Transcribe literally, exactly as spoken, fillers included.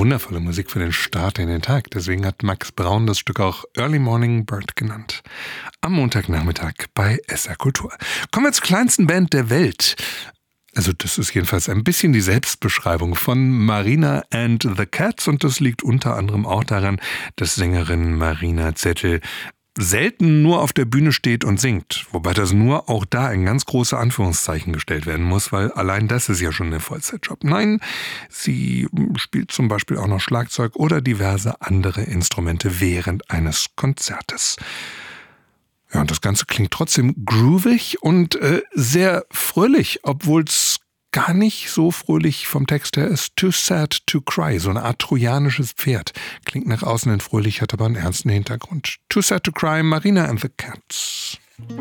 wundervolle Musik für den Start in den Tag. Deswegen hat Max Braun das Stück auch Early Morning Bird genannt. Am Montagnachmittag bei S R Kultur. Kommen wir zur kleinsten Band der Welt. Also das ist jedenfalls ein bisschen die Selbstbeschreibung von Marina and the Cats und das liegt unter anderem auch daran, dass Sängerin Marina Zettel selten nur auf der Bühne steht und singt. Wobei das nur auch da in ganz große Anführungszeichen gestellt werden muss, weil allein das ist ja schon ein Vollzeitjob. Nein, sie spielt zum Beispiel auch noch Schlagzeug oder diverse andere Instrumente während eines Konzertes. Ja, und das Ganze klingt trotzdem groovig und äh, sehr fröhlich, obwohl es gar nicht so fröhlich vom Text her ist. Too sad to cry, so eine Art trojanisches Pferd. Klingt nach außen hin fröhlich, hat aber einen ernsten Hintergrund. Too sad to cry, Marina and the Cats.